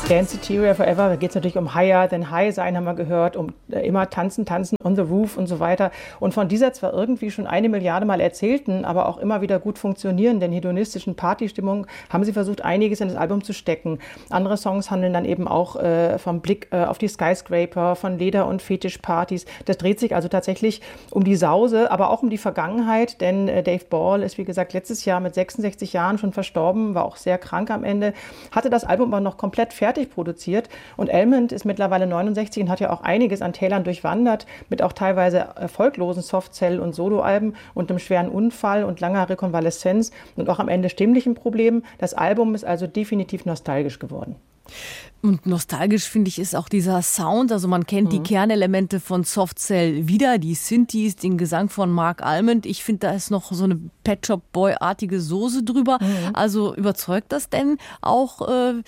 Danceteria Forever, da geht es natürlich um Higher Than High sein, haben wir gehört, um immer tanzen, on the roof und so weiter. Und von dieser zwar irgendwie schon 1 Milliarde Mal erzählten, aber auch immer wieder gut funktionierenden hedonistischen Partystimmung haben sie versucht, einiges in das Album zu stecken. Andere Songs handeln dann eben auch vom Blick auf die Skyscraper, von Leder- und Fetischpartys. Das dreht sich also tatsächlich um die Sause, aber auch um die Vergangenheit, denn Dave Ball ist, wie gesagt, letztes Jahr mit 66 Jahren schon verstorben, war auch sehr krank am Ende, hatte das Album aber noch komplett fertig produziert und Almond ist mittlerweile 69 und hat ja auch einiges an Tälern durchwandert, mit auch teilweise erfolglosen Softcell- und Soloalben und einem schweren Unfall und langer Rekonvaleszenz und auch am Ende stimmlichen Problemen. Das Album ist also definitiv nostalgisch geworden. Und nostalgisch, finde ich, ist auch dieser Sound. Also man kennt die Kernelemente von Softcell wieder, die Synthes, den Gesang von Mark Almond. Ich finde, da ist noch so eine Pet Shop Boy-artige Soße drüber. Also überzeugt das denn auch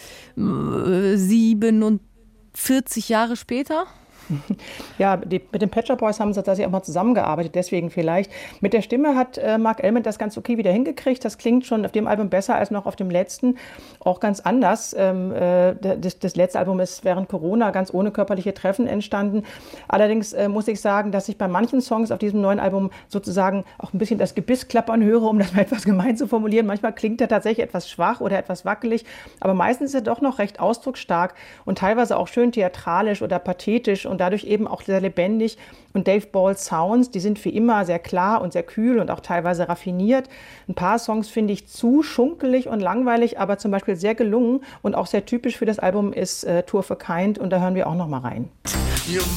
47 Jahre später? Ja, mit den Pet Shop Boys haben sie tatsächlich auch mal zusammengearbeitet, deswegen vielleicht. Mit der Stimme hat Mark Almond das ganz okay wieder hingekriegt. Das klingt schon auf dem Album besser als noch auf dem letzten. Auch ganz anders. Das letzte Album ist während Corona ganz ohne körperliche Treffen entstanden. Allerdings muss ich sagen, dass ich bei manchen Songs auf diesem neuen Album sozusagen auch ein bisschen das Gebiss klappern höre, um das mal etwas gemein zu formulieren. Manchmal klingt er tatsächlich etwas schwach oder etwas wackelig, aber meistens ist er doch noch recht ausdrucksstark und teilweise auch schön theatralisch oder pathetisch und dadurch eben auch sehr lebendig. Und Dave Ball's Sounds, die sind wie immer sehr klar und sehr kühl und auch teilweise raffiniert. Ein paar Songs finde ich zu schunkelig und langweilig, aber zum Beispiel sehr gelungen und auch sehr typisch für das Album ist Two of a Kind und da hören wir auch noch mal rein.